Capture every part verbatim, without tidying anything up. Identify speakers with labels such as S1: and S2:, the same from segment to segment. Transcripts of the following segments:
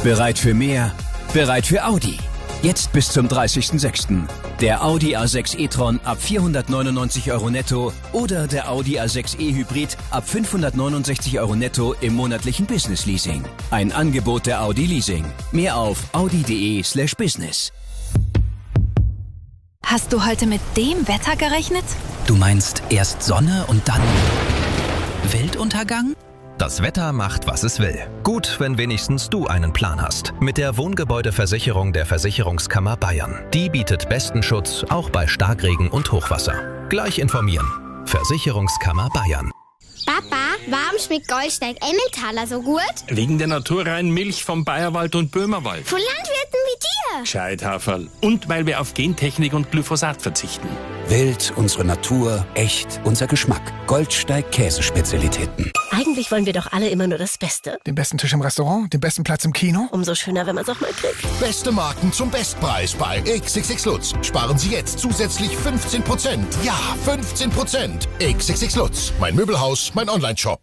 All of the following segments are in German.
S1: Bereit für mehr? Bereit für Audi. Jetzt bis zum dreißigsten sechsten Der Audi A sechs e-tron ab vierhundertneunundneunzig Euro netto oder der Audi A sechs e-Hybrid ab fünfhundertneunundsechzig Euro netto im monatlichen Business Leasing. Ein Angebot der Audi Leasing. Mehr auf audi.de slash business.
S2: Hast du heute mit dem Wetter gerechnet?
S3: Du meinst erst Sonne und dann Weltuntergang?
S4: Das Wetter macht, was es will. Gut, wenn wenigstens du einen Plan hast. Mit der Wohngebäudeversicherung der Versicherungskammer Bayern. Die bietet besten Schutz, auch bei Starkregen und Hochwasser. Gleich informieren. Versicherungskammer Bayern.
S5: Papa, warum schmeckt Goldsteig Emmentaler so gut?
S6: Wegen der naturreinen Milch vom Bayerwald und Böhmerwald.
S5: Von Landwirten wie dir.
S6: Gescheithaferl. Und weil wir auf Gentechnik und Glyphosat verzichten.
S7: Wild, unsere Natur, echt, unser Geschmack. Goldsteig Käsespezialitäten.
S8: Eigentlich wollen wir doch alle immer nur das Beste.
S9: Den besten Tisch im Restaurant, den besten Platz im Kino.
S8: Umso schöner, wenn man es auch mal kriegt.
S10: Beste Marken zum Bestpreis bei X X X Lutz. Sparen Sie jetzt zusätzlich fünfzehn Prozent. Ja, fünfzehn Prozent. X X X Lutz. Mein Möbelhaus, mein Online-Shop.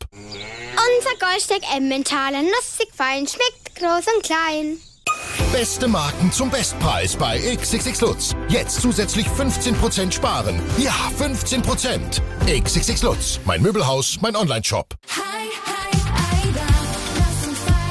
S5: Unser Goldsteig Emmentaler, nussig fein, schmeckt groß und klein.
S10: Beste Marken zum Bestpreis bei X X X Lutz. Jetzt zusätzlich fünfzehn Prozent sparen. Ja, fünfzehn Prozent. X X X Lutz. Mein Möbelhaus, mein Online-Shop.
S11: Hi, hi, Aida, lass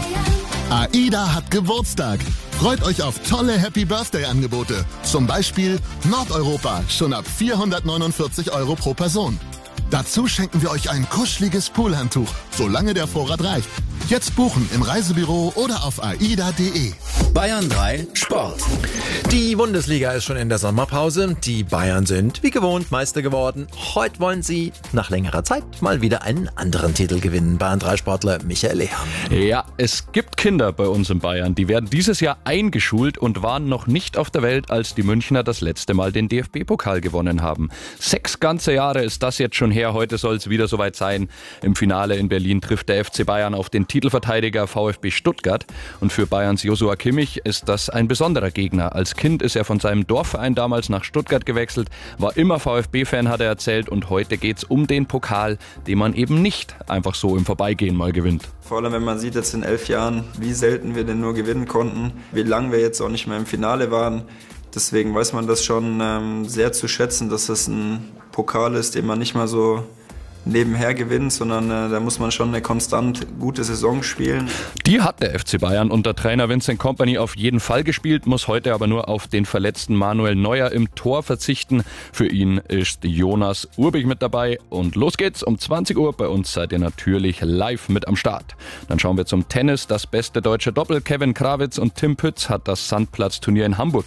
S11: uns feiern.
S12: AIDA hat Geburtstag. Freut euch auf tolle Happy Birthday-Angebote. Zum Beispiel Nordeuropa, schon ab vierhundertneunundvierzig Euro pro Person. Dazu schenken wir euch ein kuscheliges Poolhandtuch, solange der Vorrat reicht. Jetzt buchen im Reisebüro oder auf aida punkt de.
S1: Bayern drei Sport.
S13: Die Bundesliga ist schon in der Sommerpause. Die Bayern sind, wie gewohnt, Meister geworden. Heute wollen sie nach längerer Zeit mal wieder einen anderen Titel gewinnen. Bayern drei Sportler Michael Lehr.
S14: Ja, es gibt Kinder bei uns in Bayern. Die werden dieses Jahr eingeschult und waren noch nicht auf der Welt, als die Münchner das letzte Mal den D F B-Pokal gewonnen haben. Sechs ganze Jahre ist das jetzt schon her. Heute soll es wieder soweit sein. Im Finale in Berlin trifft der F C Bayern auf den Titelverteidiger VfB Stuttgart. Und für Bayerns Joshua Kimmich ist das ein besonderer Gegner. Als Kind ist er von seinem Dorfverein damals nach Stuttgart gewechselt, war immer VfB-Fan, hat er erzählt. Und heute geht's um den Pokal, den man eben nicht einfach so im Vorbeigehen mal gewinnt.
S15: Vor allem, wenn man sieht jetzt in elf Jahren, wie selten wir denn nur gewinnen konnten, wie lange wir jetzt auch nicht mehr im Finale waren. Deswegen weiß man das schon ähm, sehr zu schätzen, dass es ein Pokal ist, den man nicht mal so nebenher gewinnt, sondern äh, da muss man schon eine konstant gute Saison spielen.
S14: Die hat der F C Bayern unter Trainer Vincent Kompany auf jeden Fall gespielt, muss heute aber nur auf den verletzten Manuel Neuer im Tor verzichten. Für ihn ist Jonas Urbich mit dabei und los geht's um zwanzig Uhr. Bei uns seid ihr natürlich live mit am Start. Dann schauen wir zum Tennis. Das beste deutsche Doppel. Kevin Krawitz und Tim Pütz hat das Sandplatzturnier in Hamburg